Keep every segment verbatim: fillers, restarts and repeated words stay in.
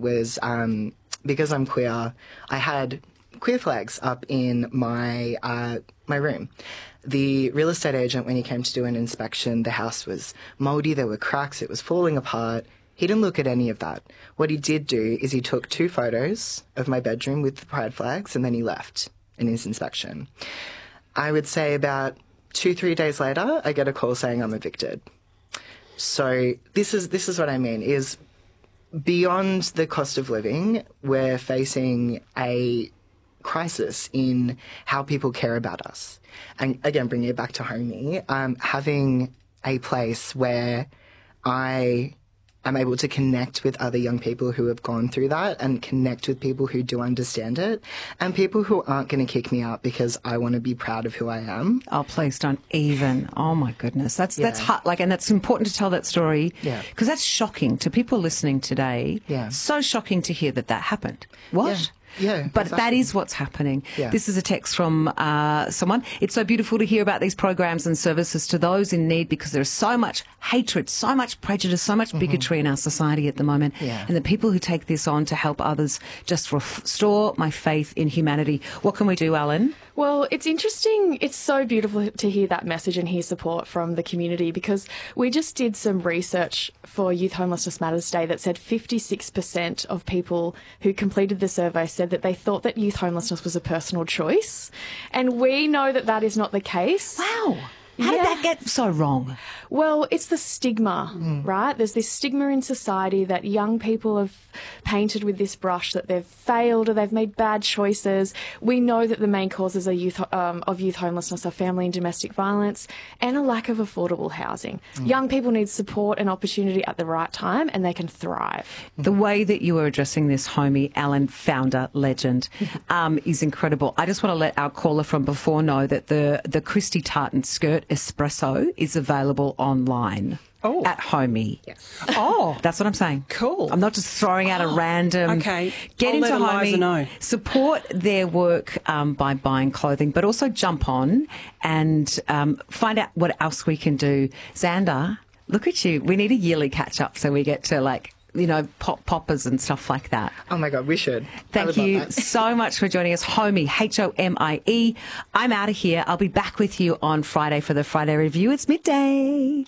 was um, because I'm queer, I had queer flags up in my uh, my room. The real estate agent, when he came to do an inspection, the house was mouldy, there were cracks, it was falling apart. He didn't look at any of that. What he did do is he took two photos of my bedroom with the pride flags and then he left in his inspection. I would say about two, three days later, I get a call saying I'm evicted. So this is this is what I mean, is beyond the cost of living, we're facing a crisis in how people care about us. And again, bringing it back to Homie, um, having a place where I am able to connect with other young people who have gone through that and connect with people who do understand it and people who aren't going to kick me out because I want to be proud of who I am. Oh, please don't even. Oh, my goodness. That's Yeah. that's hard. Like, and it's important to tell that story Yeah. because that's shocking to people listening today. Yeah. So shocking to hear that that happened. What? Yeah. Yeah, but exactly. that is what's happening. Yeah. This is a text from uh, someone. It's so beautiful to hear about these programs and services to those in need because there's so much hatred, so much prejudice, so much bigotry mm-hmm. in our society at the moment. Yeah. And the people who take this on to help others just restore my faith in humanity. What can we do, Alan? Well, it's interesting. It's so beautiful to hear that message and hear support from the community because we just did some research for Youth Homelessness Matters Day that said fifty-six percent of people who completed the survey said that they thought that youth homelessness was a personal choice. And we know that that is not the case. Wow. How Yeah. did that get so wrong? Well, it's the stigma, Mm. right? There's this stigma in society that young people have painted with this brush that they've failed or they've made bad choices. We know that the main causes of youth, um, of youth homelessness are family and domestic violence and a lack of affordable housing. Mm. Young people need support and opportunity at the right time and they can thrive. The way that you are addressing this, Homie, Alan, founder, legend, um, is incredible. I just want to let our caller from before know that the, the Christy Tartan skirt espresso is available online. Oh. At Homie. Yes. Oh, That's what I'm saying. Cool. I'm not just throwing out a random. Okay. Get I'll into let Eliza Homie. know. Support their work um, by buying clothing, but also jump on and um, find out what else we can do. Xander, look at you. We need a yearly catch up so we get to like, you know, pop poppers and stuff like that. Oh, my God, we should. I Thank would love you that. so much for joining us. Homie, H O M I E. I'm out of here. I'll be back with you on Friday for the Friday Review. It's midday.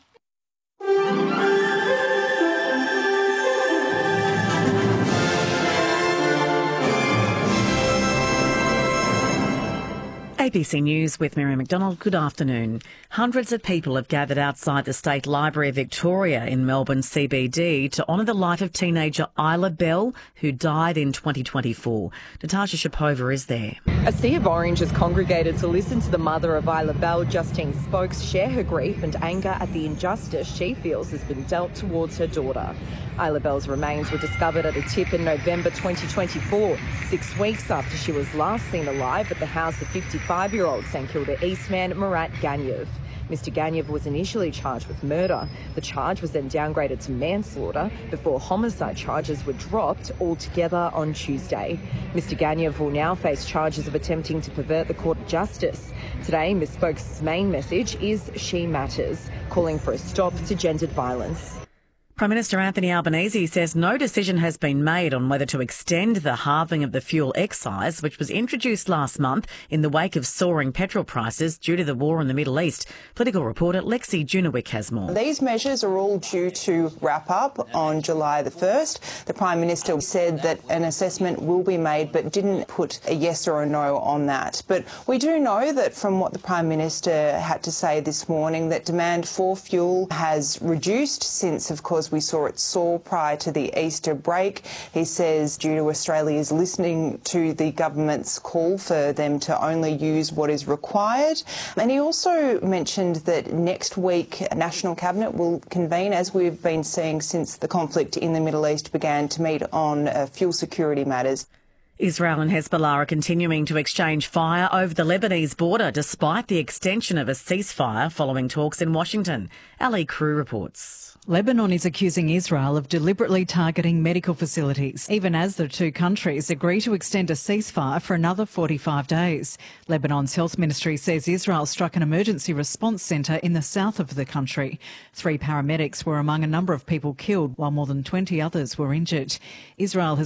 A B C News with Mary McDonald. Good afternoon. Hundreds of people have gathered outside the State Library of Victoria in Melbourne C B D to honour the life of teenager Isla Bell, who died in twenty twenty-four. Natasha Shapova is there. A sea of orange has congregated to listen to the mother of Isla Bell, Justine Spokes, share her grief and anger at the injustice she feels has been dealt towards her daughter. Isla Bell's remains were discovered at a tip in November twenty twenty-four, six weeks after she was last seen alive at the house of fifty-five-year-old St Kilda Eastman Murat Ganyev. Mister Ganyev was initially charged with murder. The charge was then downgraded to manslaughter before homicide charges were dropped altogether on Tuesday. Mister Ganyev will now face charges of attempting to pervert the court of justice. Today, Miz Spokes' main message is She Matters, calling for a stop to gendered violence. Prime Minister Anthony Albanese says no decision has been made on whether to extend the halving of the fuel excise, which was introduced last month in the wake of soaring petrol prices due to the war in the Middle East. Political reporter Lexi Junowick has more. These measures are all due to wrap up on July the first. The Prime Minister said that an assessment will be made but didn't put a yes or a no on that. But we do know that from what the Prime Minister had to say this morning that demand for fuel has reduced since, of course, we saw it soar prior to the Easter break. He says due to Australia's listening to the government's call for them to only use what is required. And he also mentioned that next week a National Cabinet will convene, as we've been seeing since the conflict in the Middle East began, to meet on uh, fuel security matters. Israel and Hezbollah are continuing to exchange fire over the Lebanese border despite the extension of a ceasefire following talks in Washington. Ali Crew reports. Lebanon is accusing Israel of deliberately targeting medical facilities, even as the two countries agree to extend a ceasefire for another forty-five days. Lebanon's health ministry says Israel struck an emergency response centre in the south of the country. Three paramedics were among a number of people killed, while more than twenty others were injured. Israel has